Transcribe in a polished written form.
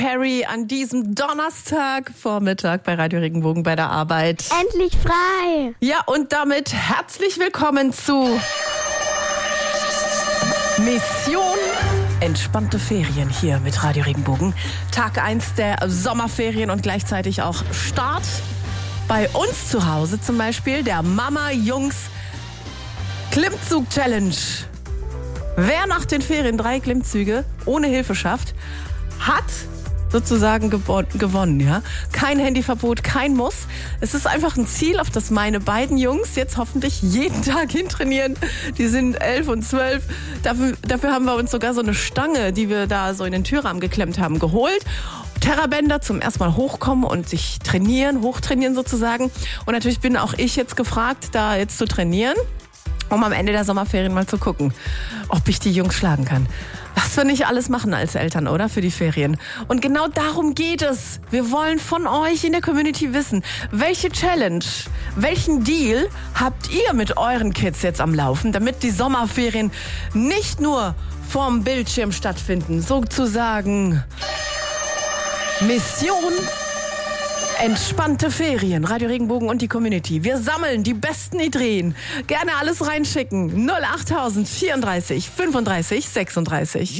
Harry an diesem Donnerstagvormittag bei Radio Regenbogen bei der Arbeit. Endlich frei! Ja, und damit herzlich willkommen zu Mission Entspannte Ferien hier mit Radio Regenbogen. Tag 1 der Sommerferien und gleichzeitig auch Start bei uns zu Hause, zum Beispiel der Mama-Jungs Klimmzug-Challenge. Wer nach den Ferien 3 Klimmzüge ohne Hilfe schafft, hat sozusagen gewonnen, ja. Kein Handyverbot, kein Muss. Es ist einfach ein Ziel, auf das meine beiden Jungs jetzt hoffentlich jeden Tag hintrainieren. Die sind 11 und 12. Dafür haben wir uns sogar so eine Stange, die wir da so in den Türrahmen geklemmt haben, geholt. Terrabänder zum erstmal hochkommen und sich hochtrainieren sozusagen. Und natürlich bin auch ich jetzt gefragt, da jetzt zu trainieren, um am Ende der Sommerferien mal zu gucken, ob ich die Jungs schlagen kann. Was wir nicht alles machen als Eltern, oder? Für die Ferien. Und genau darum geht es. Wir wollen von euch in der Community wissen, welche Challenge, welchen Deal habt ihr mit euren Kids jetzt am Laufen, damit die Sommerferien nicht nur vorm Bildschirm stattfinden. Sozusagen Mission Entspannte Ferien, Radio Regenbogen und die Community. Wir sammeln die besten Ideen. Gerne alles reinschicken. 08000 34 35 36.